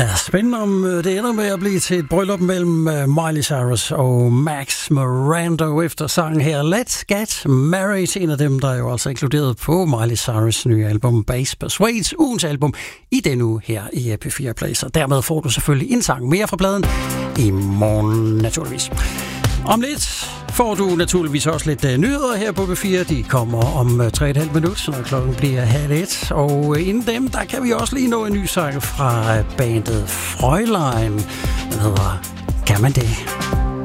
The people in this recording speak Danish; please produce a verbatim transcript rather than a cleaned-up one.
Ja, spændende om det ender med at blive til et bryllup mellem Miley Cyrus og Max Miranda efter sangen her Let's Get Married, en af dem, der er jo altså inkluderet på Miley Cyrus' nye album Bass Persuades, ugens album i denne uge her i P fire Play. Så dermed får du selvfølgelig en sang mere fra pladen i morgen, naturligvis. Om lidt får du naturligvis også lidt uh, nyheder her på P fire. De kommer om uh, tre komma fem minutter, når klokken bliver halv et. Og inden dem, der kan vi også lige nå en ny sang fra uh, bandet Fräulein. Den hedder Kan man det?